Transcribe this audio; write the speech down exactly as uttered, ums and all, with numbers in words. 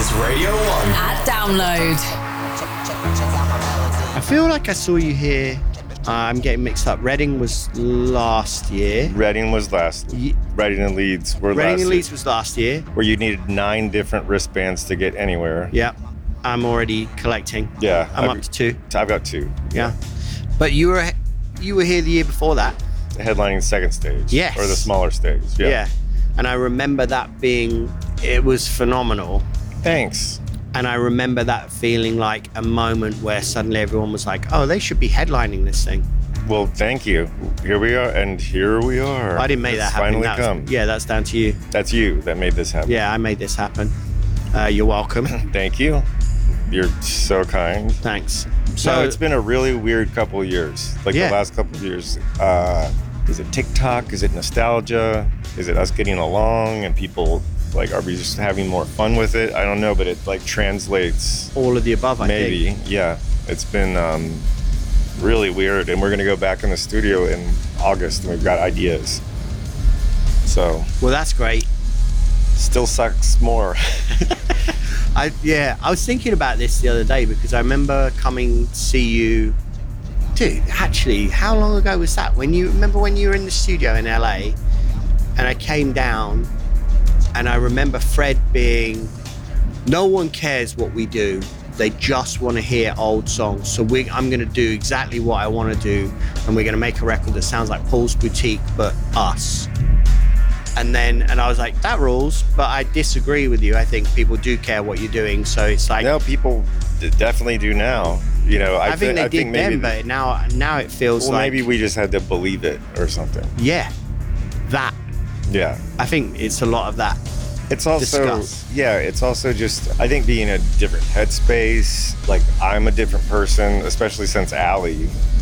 is Radio one. At Download. I feel like I saw you here. Uh, I'm getting mixed up. Reading was last year. Reading was last. Ye- Reading and Leeds were Reading last. and Leeds year, was last year. where you needed nine different wristbands to get anywhere. Yeah. I'm already collecting. Yeah, I'm I've- up to two. I've got two. Yeah. But you were you were here the year before that. Headlining second stage. Yes. Or the smaller stage. Yeah. Yeah. And I remember that being, it was phenomenal. Thanks. And I remember that feeling like a moment where suddenly everyone was like, oh, they should be headlining this thing. Well, thank you. Here we are, and here we are. I didn't make It's that happen. Finally That was- come. yeah, that's down to you. That's you that made this happen. Yeah, I made this happen. Uh, you're welcome. Thank you. You're so kind. Thanks. So So it's been a really weird couple of years. Like Yeah. the last couple of years. Uh, is it TikTok? Is it nostalgia? Is it us getting along and people like are we just having more fun with it? I don't know, but it like translates. all of the above, I Maybe, think. yeah. It's been um, really weird, and we're gonna go back in the studio in August, and we've got ideas. So Well, that's great. still sucks more. I yeah, I was thinking about this the other day because I remember coming to see you. Dude, actually, how long ago was that? When you remember when you were in the studio in L A, and I came down, and I remember Fred being, no one cares what we do. They just want to hear old songs. So we, I'm going to do exactly what I want to do, and we're going to make a record that sounds like Paul's Boutique, but us. And then, and I was like, that rules, but I disagree with you. I think people do care what you're doing. So it's like, No, people d- definitely do now. You know, I, I think thi- they I did think maybe then, but now, now it feels well, like, maybe we just had to believe it or something. yeah, that. Yeah. I think it's a lot of that. It's also, Discuss. yeah, it's also just, I think being in a different headspace, like I'm a different person, especially since Allie